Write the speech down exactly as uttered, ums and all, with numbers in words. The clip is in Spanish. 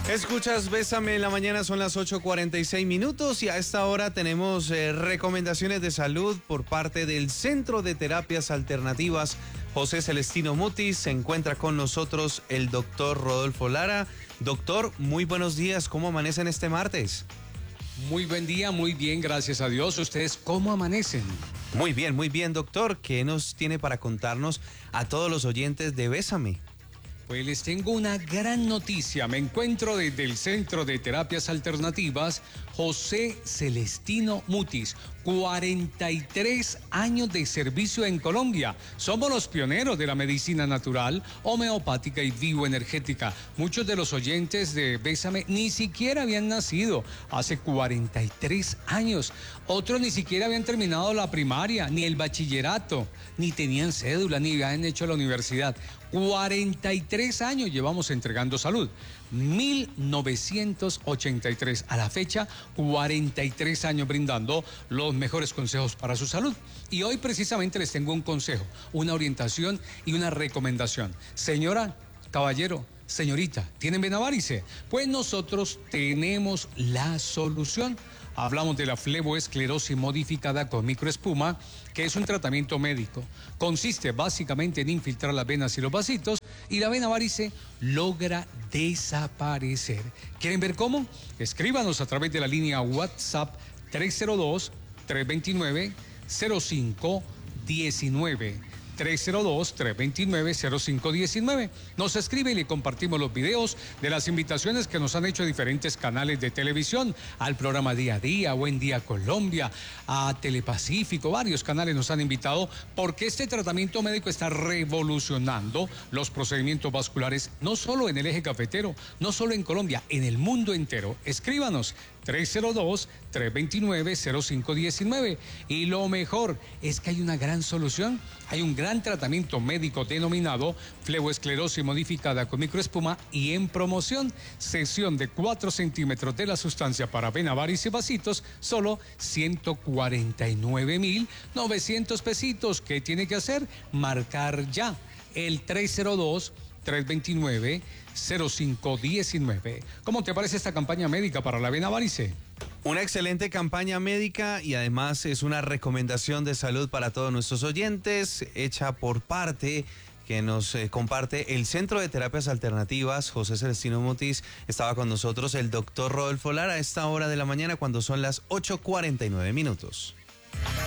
Escuchas Bésame en la mañana, son las ocho cuarenta y seis minutos y a esta hora tenemos eh, recomendaciones de salud por parte del Centro de Terapias Alternativas José Celestino Mutis. Se encuentra con nosotros el doctor Rodolfo Lara. Doctor, muy buenos días, ¿cómo amanecen este martes? Muy buen día, muy bien, gracias a Dios. ¿Ustedes cómo amanecen? Muy bien, muy bien, doctor. ¿Qué nos tiene para contarnos a todos los oyentes de Bésame? Pues les tengo una gran noticia. Me encuentro desde el Centro de Terapias Alternativas José Celestino Mutis. cuarenta y tres años de servicio en Colombia. Somos los pioneros de la medicina natural, homeopática y bioenergética. Muchos de los oyentes de Bésame ni siquiera habían nacido hace cuarenta y tres años. Otros ni siquiera habían terminado la primaria, ni el bachillerato, ni tenían cédula, ni habían hecho la universidad. cuarenta y tres años llevamos entregando salud. mil novecientos ochenta y tres a la fecha, cuarenta y tres años brindando los mejores consejos para su salud. Y hoy precisamente les tengo un consejo, una orientación y una recomendación. Señora, caballero, señorita, ¿tienen venavarice? Pues nosotros tenemos la solución. Hablamos de la fleboesclerosis modificada con microespuma, que es un tratamiento médico. Consiste básicamente en infiltrar las venas y los vasitos y la venavarice logra desaparecer. ¿Quieren ver cómo? Escríbanos a través de la línea WhatsApp tres cero dos, tres dos nueve, cero cinco uno nueve. tres cero dos, tres dos nueve, cero cinco uno nueve. Nos escribe y le compartimos los videos de las invitaciones que nos han hecho diferentes canales de televisión, al programa Día a Día, Buen Día Colombia, a Telepacífico, varios canales nos han invitado porque este tratamiento médico está revolucionando los procedimientos vasculares, no solo en el eje cafetero, no solo en Colombia, en el mundo entero. Escríbanos tres cero dos, tres dos nueve, cero cinco uno nueve. Y lo mejor es que hay una gran solución. Hay un gran tratamiento médico denominado fleboesclerosis modificada con microespuma y en promoción, sesión de cuatro centímetros de la sustancia para venavarice y vasitos, solo ciento cuarenta y nueve mil novecientos pesitos. ¿Qué tiene que hacer? Marcar ya el tres cero dos, tres dos nueve, cero cinco uno nueve. ¿Cómo te parece esta campaña médica para la venavarice? Una excelente campaña médica y además es una recomendación de salud para todos nuestros oyentes, hecha por parte que nos eh, comparte el Centro de Terapias Alternativas José Celestino Mutis. Estaba con nosotros el doctor Rodolfo Lara a esta hora de la mañana cuando son las ocho cuarenta y nueve minutos.